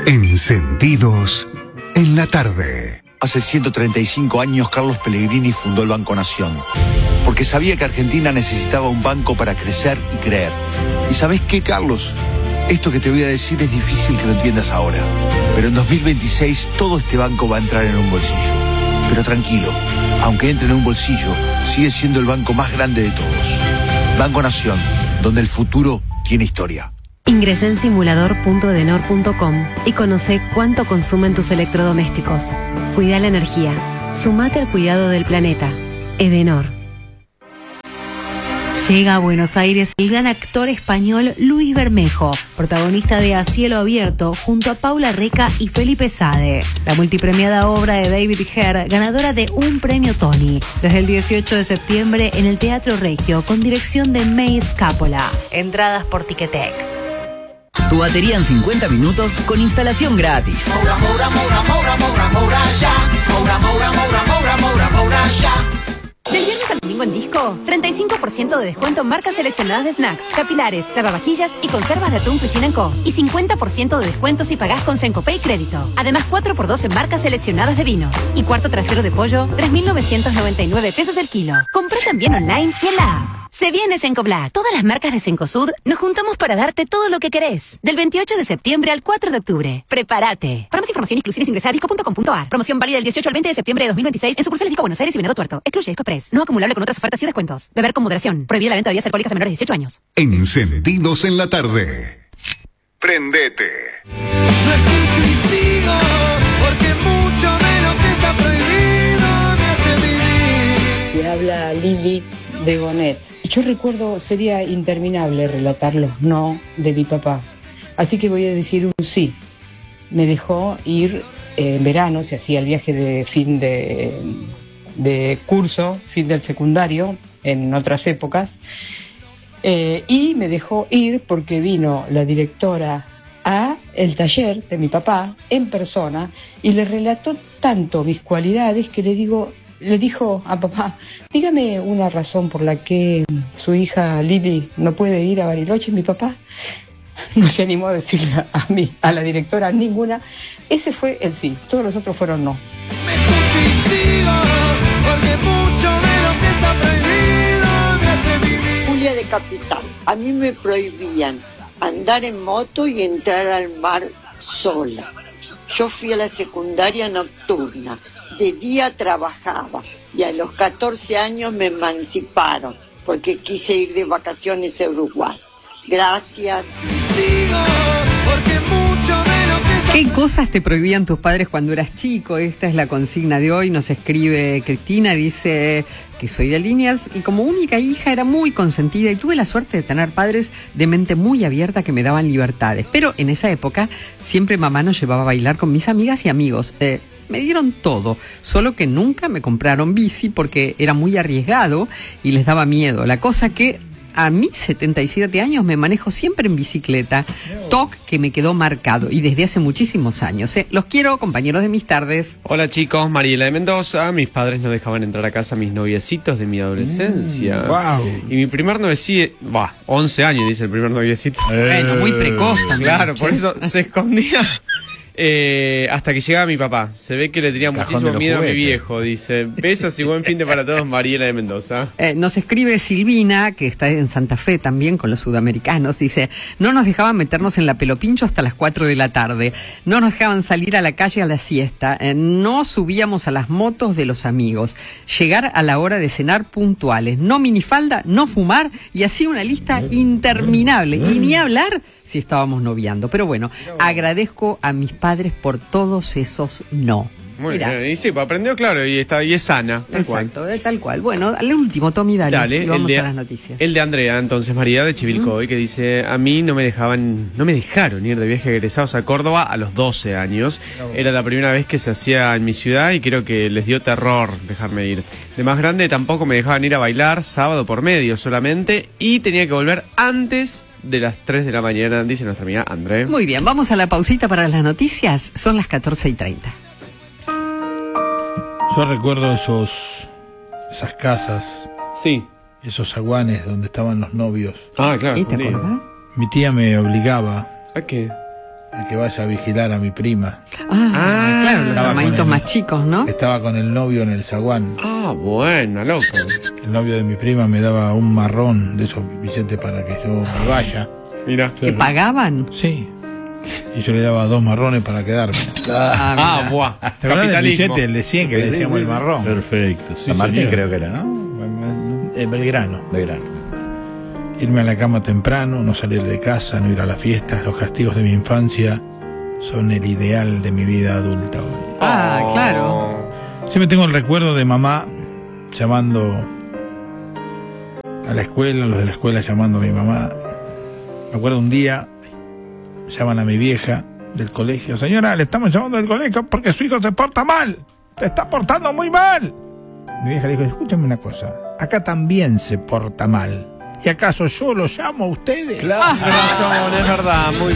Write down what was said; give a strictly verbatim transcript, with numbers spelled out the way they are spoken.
Encendidos en la tarde. Hace ciento treinta y cinco años Carlos Pellegrini fundó el Banco Nación, porque sabía que Argentina necesitaba un banco para crecer y creer. ¿Y sabés qué, Carlos? Esto que te voy a decir es difícil que lo entiendas ahora, pero en dos mil veintiséis todo este banco va a entrar en un bolsillo. Pero tranquilo, aunque entre en un bolsillo, sigue siendo el banco más grande de todos. Banco Nación, donde el futuro tiene historia. Ingresá en simulador punto edenor punto com y conoce cuánto consumen tus electrodomésticos. Cuida la energía. Sumate al cuidado del planeta. Edenor. Llega a Buenos Aires el gran actor español Luis Bermejo, protagonista de A Cielo Abierto, junto a Paula Reca y Felipe Sade. La multipremiada obra de David Herr, ganadora de un premio Tony. Desde el dieciocho de septiembre en el Teatro Regio, con dirección de May Scapola. Entradas por Ticketek. Tu batería en cincuenta minutos con instalación gratis. Moura, moura, moura, moura, moura, moura, ya. Moura, moura, moura, moura, moura, moura, ya. Del viernes al domingo en Disco, treinta y cinco por ciento de descuento en marcas seleccionadas de snacks, capilares, lavavajillas y conservas de atún Cuisine Co. Y cincuenta por ciento de descuento si pagás con Sencopay Crédito. Además, cuatro por dos en marcas seleccionadas de vinos. Y cuarto trasero de pollo, tres mil novecientos noventa y nueve pesos el kilo. Comprá también online y en la app. Se viene Senco Black. Todas las marcas de Cencosud nos juntamos para darte todo lo que querés. Del veintiocho de septiembre al cuatro de octubre. Prepárate. Para más información inclusiones ingresa a disco punto com punto ar. Promoción válida del dieciocho al veinte de septiembre de dos mil veintiséis en sucursales Disco Buenos Aires y Venado Tuerto. Excluye Disco Press. No acumulable con otras ofertas y descuentos. Beber con moderación. Prohibida la venta de bebidas alcohólicas a menores de dieciocho años. Encendidos en la tarde. Prendete. No escucho y sigo, porque mucho de lo que está prohibido me hace vivir. Le habla Lili de Gonet. Yo recuerdo, sería interminable relatar los no de mi papá, así que voy a decir un sí. Me dejó ir eh, en verano, se hacía el viaje de fin de, de curso, fin del secundario, en otras épocas, eh, y me dejó ir porque vino la directora a el taller de mi papá en persona y le relató tanto mis cualidades que le digo... Le dijo a papá, dígame una razón por la que su hija Lili no puede ir a Bariloche. Mi papá no se animó a decirle a mí, a la directora, ninguna. Ese fue el sí, todos los otros fueron no. Me escucho y sigo, porque mucho de lo que está prohibido me hace vivir. Julia de Capital. A mí me prohibían andar en moto y entrar al mar sola. Yo fui a la secundaria nocturna. De día trabajaba y a los catorce años me emanciparon porque quise ir de vacaciones a Uruguay. Gracias. ¿Qué cosas te prohibían tus padres cuando eras chico? Esta es la consigna de hoy. Nos escribe Cristina, dice que soy de Liniers y como única hija era muy consentida y tuve la suerte de tener padres de mente muy abierta que me daban libertades. Pero en esa época siempre mamá nos llevaba a bailar con mis amigas y amigos. Eh, Me dieron todo, solo que nunca me compraron bici porque era muy arriesgado y les daba miedo. La cosa que a mis setenta y siete años me manejo siempre en bicicleta, toc que me quedó marcado y desde hace muchísimos años. ¿eh? Los quiero, compañeros de mis tardes. Hola chicos, Mariela de Mendoza. Mis padres no dejaban entrar a casa a mis noviecitos de mi adolescencia. Mm, wow. Y mi primer noviecito, bah, once años dice el primer noviecito. Bueno, muy precoz también. Claro, por eso se escondía. Eh, hasta que llegaba mi papá. Se ve que le tenía Cajón muchísimo de los miedo juguetes. a mi viejo. Dice, besos y buen fin de para todos, Mariela de Mendoza. Eh, nos escribe Silvina, que está en Santa Fe también con los sudamericanos. Dice, no nos dejaban meternos en la Pelopincho hasta las cuatro de la tarde. No nos dejaban salir a la calle a la siesta. Eh, no subíamos a las motos de los amigos. Llegar a la hora de cenar puntuales. No minifalda, no fumar y así una lista interminable. Y ni hablar si estábamos noviando. Pero bueno, agradezco a mis padres por todos esos no. Muy Mirá. bien, y sí, pues aprendió claro y está y es sana. Tal Exacto, cual. de tal cual. Bueno, al último, Tommy, dale. Dale, y vamos el de, a las noticias. El de Andrea, entonces, María de Chivilcoy, que dice, a mí no me dejaban, no me dejaron ir de viaje egresados a Córdoba a los doce años. Era la primera vez que se hacía en mi ciudad y creo que les dio terror dejarme ir. De más grande tampoco me dejaban ir a bailar, sábado por medio solamente, y tenía que volver antes de las tres de la mañana, dice nuestra amiga André. Muy bien, vamos a la pausita para las noticias. Son las catorce y treinta. Yo recuerdo esos, esas casas, sí, esos aguanes donde estaban los novios. Ah, claro. ¿Y te acordás? Mi tía me obligaba ¿A qué? el que vaya a vigilar a mi prima. Ah, Ah, claro, los estaba hermanitos con el- más chicos, ¿no? Estaba con el novio en el zaguán. Ah, bueno, loco. El novio de mi prima me daba un marrón de esos billetes para que yo me vaya. Mira. ¿Que pagaban? Sí. Y yo le daba dos marrones para quedarme. Ah, Ah, mira. buah. ¿Te acuerdas del Capitalismo. billete, el de cien, que le decíamos el marrón? Perfecto. Sí, San Martín señor. creo que era, ¿no? El Belgrano. Belgrano. Irme a la cama temprano, no salir de casa, no ir a las fiestas. Los castigos de mi infancia son el ideal de mi vida adulta hoy. Ah, Oh. claro. Siempre tengo el recuerdo de mamá llamando a la escuela, los de la escuela llamando a mi mamá. Me acuerdo un día, llaman a mi vieja del colegio. Señora, le estamos llamando del colegio porque su hijo se porta mal. Se está portando muy mal. Mi vieja le dijo, escúchame una cosa. Acá también se porta mal. ¿Y acaso yo lo llamo a ustedes? Claro. Tienes razón, es verdad. Muy